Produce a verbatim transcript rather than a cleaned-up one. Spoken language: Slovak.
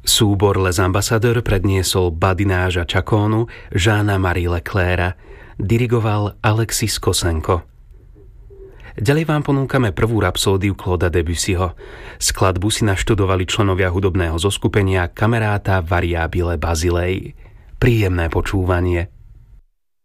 Súbor Les Ambassadeurs predniesol Badináža Čakónu Jeana-Marie Leclerca, dirigoval Alexis Kosenko. Ďalej vám ponúkame prvú rapsódiu Clauda Debussyho. Skladbu si naštudovali členovia hudobného zoskupenia Camerata Variabile Basilei. Príjemné počúvanie.